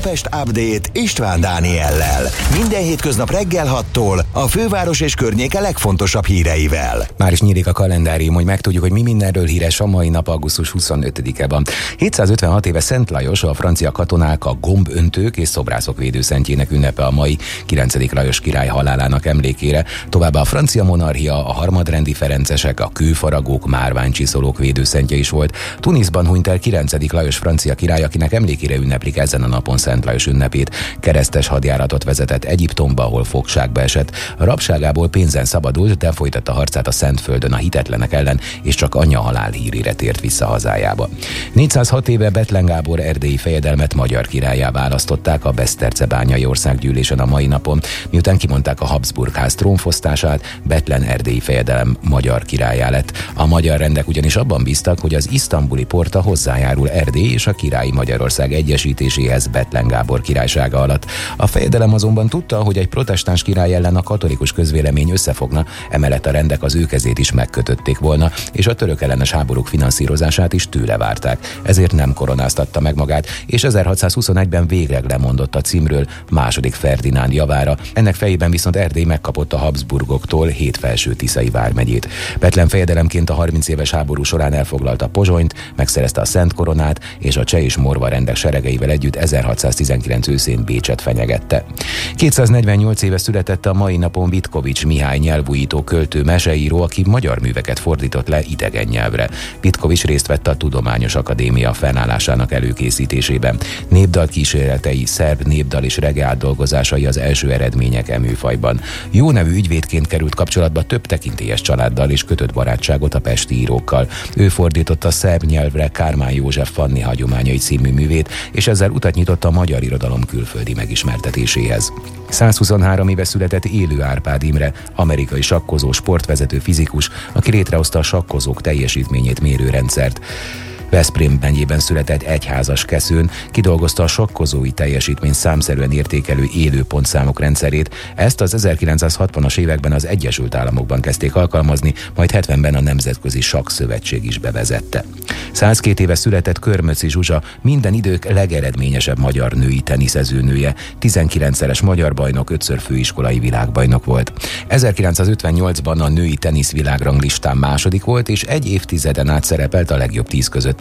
Budapest Update István Dániellel. Minden hétköznap reggel 6-tól a főváros és környéke legfontosabb híreivel. Már is nyílik a kalendárium, hogy megtudjuk, hogy mi mindenről híres a mai nap, augusztus 25-e van. 756 éve Szent Lajos, a francia katonák, a gomböntők és szobrászok védőszentjének ünnepe a mai 9. Lajos király halálának emlékére. Továbbá a francia monarchia, a harmadrendi ferencesek, a kőfaragók, márványcsiszolók védőszentje is volt. Tunisban hunyt el 9. Lajos francia király, akinek emlékére ünneplik ezen a napon Szent Lajos ünnepét. Keresztes hadjáratot vezetett Egyiptomba, ahol fogságba esett. A rabságából pénzen szabadult, de folytatta harcát a Szentföldön a hitetlenek ellen, és csak anyja halálhírére tért vissza hazájába. 406 éve Bethlen Gábor erdélyi fejedelmet magyar királlyá választották a Besztercebányai országgyűlésen a mai napon, miután kimondták a Habsburg ház trónfosztását, Bethlen erdélyi fejedelem magyar királlyá lett. A magyar rendek ugyanis abban bíztak, hogy az isztambuli porta hozzájárul Erdély és a királyi Magyarország egyesítéséhez Bethlen Gábor királysága alatt. A fejedelem azonban tudta, hogy egy protestáns király ellen a katolikus közvélemény összefogna, emellett a rendek az ő kezét is megkötötték volna, és a török ellenes háborúk finanszírozását is tőle várták. Ezért nem koronáztatta meg magát, és 1621-ben végleg lemondott a címről II. Ferdinánd javára. Ennek fejében viszont Erdély megkapott a Habsburgoktól 7 Felső-Tiszai vármegyét. Bethlen fejedelemként a 30 éves háború során elfoglalta Pozsonyt, megszerezte a Szent Koronát, és a cseh és morva rendek seregeivel együtt 1619 őszén Bécset fenyegette. 248 éve született a mai napon Witkovics Mihály nyelvújító költő, meseíró, aki magyar műveket fordított le idegen nyelvre. Witkovics részt vett a Tudományos Akadémia fennállásának előkészítésében. Népdal kísérletei, szerb népdal és reggae dolgozásai az első eredmények e műfajban. Jó nevű ügyvédként került kapcsolatba több tekintélyes családdal és kötött barátságot a pesti írókkal. Ő fordította szerb nyelvre Kármán József Fanni hagyományai című művét, és ezzel utat nyitott a magyar irodalom külföldi megismertetéséhez. 123 éve született Élő Árpád Imre, amerikai sakkozó, sportvezető, fizikus, aki létrehozta a sakkozók teljesítményét mérő rendszert. Veszprém megyében született Egyházas Keszőn, kidolgozta a sakkozói teljesítmény számszerűen értékelő élőpontszámok rendszerét. Ezt az 1960-as években az Egyesült Államokban kezdték alkalmazni, majd 70-ben a Nemzetközi Sakkszövetség is bevezette. 102 éve született Körmöci Zsuzsa, minden idők legeredményesebb magyar női teniszezőnője, 19-szeres magyar bajnok, 5-ször főiskolai világbajnok volt. 1958-ban a női tenisz világranglistán második volt, és egy évtizeden át szerepelt a legjobb 10 között.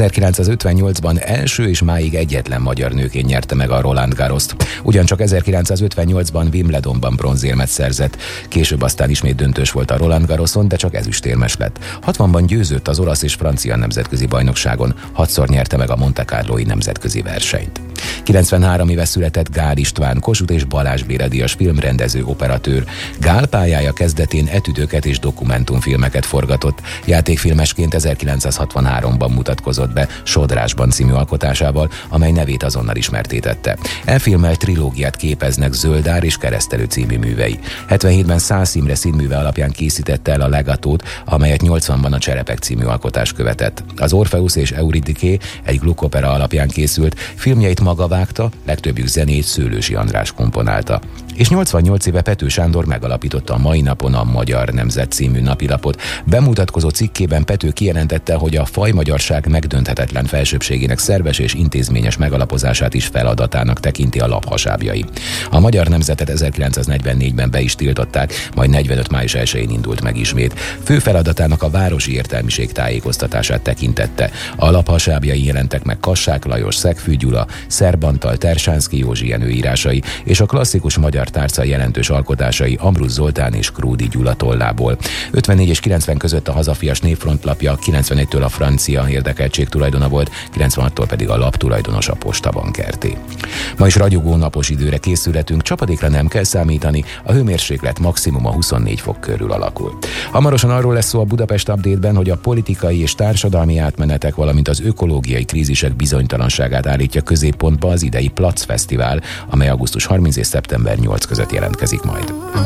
1958-ban első és máig egyetlen magyar nőként nyerte meg a Roland Garrost. Ugyancsak 1958-ban Wimbledonban bronzérmet szerzett. Később aztán ismét döntős volt a Roland Garroson, de csak ezüstérmes lett. 60-ban győzött az olasz és francia nemzetközi bajnokságon, 6-szor nyerte meg a Monte Carlói nemzetközi versenyt. 93 éve született Gál István, Kossuth és Balázs Béla díjas filmrendező, operatőr. Gál pályája kezdetén etüdőket és dokumentumfilmeket forgatott. Játékfilmesként 1963-ban mutatkozott be Sodrásban című alkotásával, amely nevét azonnal ismertétette. Elfilmelt trilógiát képeznek Zöldár és Keresztelő című művei. 77-ben Szász Imre színműve alapján készítette el a Legatót, amelyet 80-ban a Cserepek című alkotás követett. Az Orfeusz és Euridiké egy glukkopera alapján készült, filmjeit maga vágta, legtöbbjük zenét Szőlősi András komponálta. És 88 éve Pető Sándor megalapította a mai napon a Magyar Nemzet című napilapot. Bemutatkozó cikkében Pető kijelentette, hogy a fajmagyarság megdönthetetlen felsőbbségének szerves és intézményes megalapozását is feladatának tekinti a lap hasábjai. A Magyar Nemzetet 1944-ben be is tiltották, majd 45. május 1-én indult meg ismét. Fő feladatának a városi értelmiség tájékoztatását tekintette. A lap hasábjai jelentek meg Kassák Lajos, Szegfű Gyula, Szerb Antal, Tersánszky Józsi Jenő írásai, és a klasszikus magyar tárca jelentős alkotásai Ambrus Zoltán és Kródi Gyula tollából. 54 és 90 között a Hazafias névfrontlapja, 91-től a francia érdekeltség tulajdona volt, 96-tól pedig a lap tulajdonos a Postabank Kft. Ma is ragyogó napos időre készülhetünk, csapadékra nem kell számítani, a hőmérséklet maximum a 24 fok körül alakul. Hamarosan arról lesz szó a Budapest Update-ben, hogy a politikai és társadalmi átmenetek, valamint az ökológiai krízisek bizonytalanságát állítja középpontba az idei Plac Fesztivál, amely augusztus 30 és szeptember 8 között jelentkezik majd.